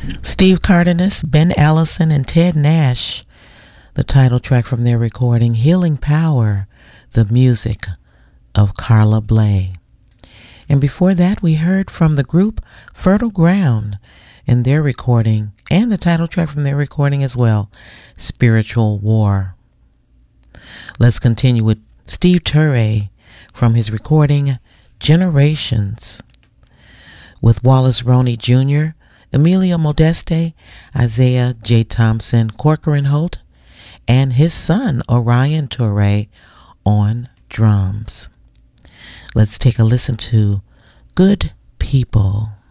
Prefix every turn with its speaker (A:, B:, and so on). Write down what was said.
A: Steve Cardenas, Ben Allison, and Ted Nash, the title track from their recording, Healing Power, the music of Carla Bley. And before that, we heard from the group Fertile Ground and their recording, and the title track from their recording as well, Spiritual War. Let's continue with Steve Turre from his recording, Generations, with Wallace Roney Jr., Emilio Modeste, Isaiah J. Thompson, Corcoran Holt, and his son, Orion Turre, on drums. Let's take a listen to Good People.